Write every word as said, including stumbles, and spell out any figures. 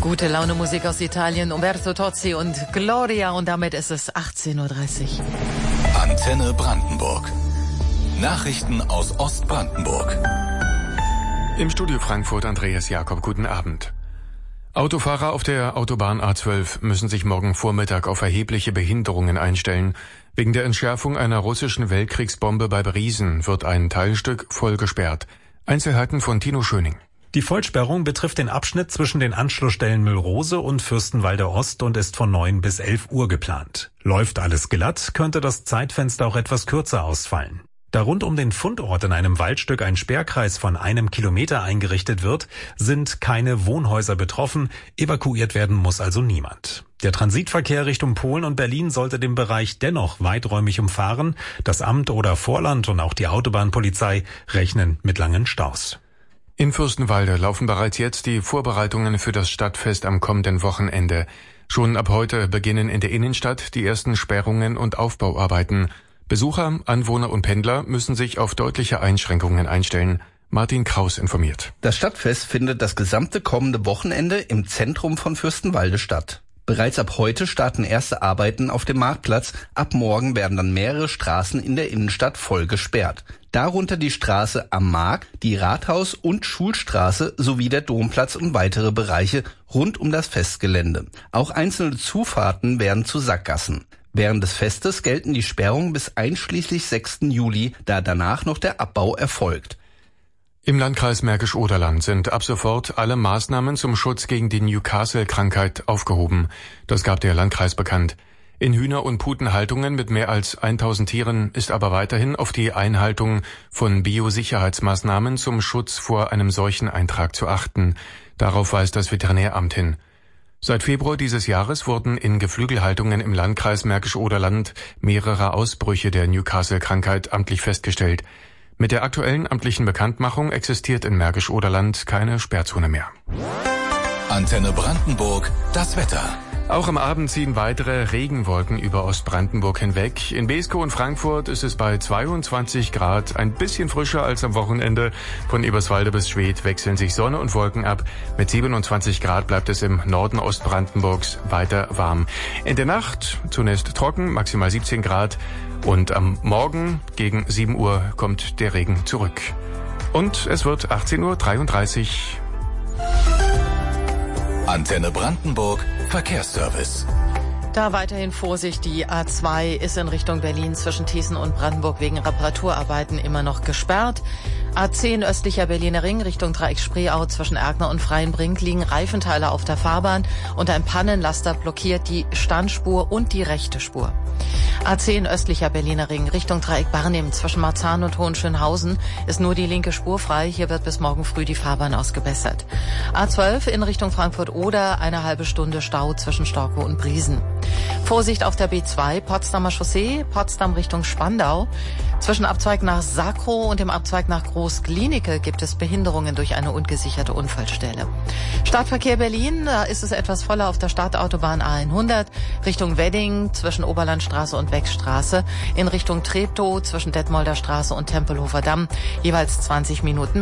Gute Laune Musik aus Italien, Umberto Tozzi und Gloria, und damit ist es achtzehn Uhr dreißig. Antenne Brandenburg. Nachrichten aus Ostbrandenburg. Im Studio Frankfurt Andreas Jakob, guten Abend. Autofahrer auf der Autobahn A zwölf müssen sich morgen Vormittag auf erhebliche Behinderungen einstellen. Wegen der Entschärfung einer russischen Weltkriegsbombe bei Briesen wird ein Teilstück voll gesperrt. Einzelheiten von Tino Schöning. Die Vollsperrung betrifft den Abschnitt zwischen den Anschlussstellen Müllrose und Fürstenwalde Ost und ist von neun bis elf Uhr geplant. Läuft alles glatt, könnte das Zeitfenster auch etwas kürzer ausfallen. Da rund um den Fundort in einem Waldstück ein Sperrkreis von einem Kilometer eingerichtet wird, sind keine Wohnhäuser betroffen, evakuiert werden muss also niemand. Der Transitverkehr Richtung Polen und Berlin sollte den Bereich dennoch weiträumig umfahren. Das Amt oder Vorland und auch die Autobahnpolizei rechnen mit langen Staus. In Fürstenwalde laufen bereits jetzt die Vorbereitungen für das Stadtfest am kommenden Wochenende. Schon ab heute beginnen in der Innenstadt die ersten Sperrungen und Aufbauarbeiten. Besucher, Anwohner und Pendler müssen sich auf deutliche Einschränkungen einstellen. Martin Kraus informiert. Das Stadtfest findet das gesamte kommende Wochenende im Zentrum von Fürstenwalde statt. Bereits ab heute starten erste Arbeiten auf dem Marktplatz. Ab morgen werden dann mehrere Straßen in der Innenstadt voll gesperrt. Darunter die Straße am Markt, die Rathaus- und Schulstraße sowie der Domplatz und weitere Bereiche rund um das Festgelände. Auch einzelne Zufahrten werden zu Sackgassen. Während des Festes gelten die Sperrungen bis einschließlich sechsten Juli, da danach noch der Abbau erfolgt. Im Landkreis Märkisch-Oderland sind ab sofort alle Maßnahmen zum Schutz gegen die Newcastle-Krankheit aufgehoben. Das gab der Landkreis bekannt. In Hühner- und Putenhaltungen mit mehr als tausend Tieren ist aber weiterhin auf die Einhaltung von Biosicherheitsmaßnahmen zum Schutz vor einem Seucheneintrag zu achten. Darauf weist das Veterinäramt hin. Seit Februar dieses Jahres wurden in Geflügelhaltungen im Landkreis Märkisch-Oderland mehrere Ausbrüche der Newcastle-Krankheit amtlich festgestellt. Mit der aktuellen amtlichen Bekanntmachung existiert in Märkisch-Oderland keine Sperrzone mehr. Antenne Brandenburg, das Wetter. Auch am Abend ziehen weitere Regenwolken über Ostbrandenburg hinweg. In Beeskow und Frankfurt ist es bei zweiundzwanzig Grad, ein bisschen frischer als am Wochenende. Von Eberswalde bis Schwedt wechseln sich Sonne und Wolken ab. Mit siebenundzwanzig Grad bleibt es im Norden Ostbrandenburgs weiter warm. In der Nacht zunächst trocken, maximal siebzehn Grad. Und am Morgen gegen sieben Uhr kommt der Regen zurück. Und es wird achtzehn Uhr dreiunddreißig. Antenne Brandenburg, Verkehrsservice. Da weiterhin Vorsicht, die A zwei ist in Richtung Berlin zwischen Thießen und Brandenburg wegen Reparaturarbeiten immer noch gesperrt. A zehn östlicher Berliner Ring Richtung Dreieck Spreeau zwischen Erkner und Freienbrink liegen Reifenteile auf der Fahrbahn und ein Pannenlaster blockiert die Standspur und die rechte Spur. A zehn östlicher Berliner Ring Richtung Dreieck Barnim zwischen Marzahn und Hohenschönhausen ist nur die linke Spur frei. Hier wird bis morgen früh die Fahrbahn ausgebessert. A zwölf in Richtung Frankfurt-Oder eine halbe Stunde Stau zwischen Storkow und Briesen. Vorsicht auf der B zwei, Potsdamer Chaussee, Potsdam Richtung Spandau. Zwischen Abzweig nach Sacrow und dem Abzweig nach Groß-Glienicke gibt es Behinderungen durch eine ungesicherte Unfallstelle. Stadtverkehr Berlin, da ist es etwas voller auf der Stadtautobahn A hundert Richtung Wedding zwischen Oberlandstraße und Wechstraße, in Richtung Treptow zwischen Detmolder Straße und Tempelhofer Damm jeweils zwanzig Minuten.